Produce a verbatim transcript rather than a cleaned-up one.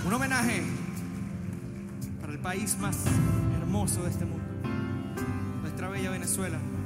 Un homenaje para el país más hermoso de este mundo, nuestra bella Venezuela.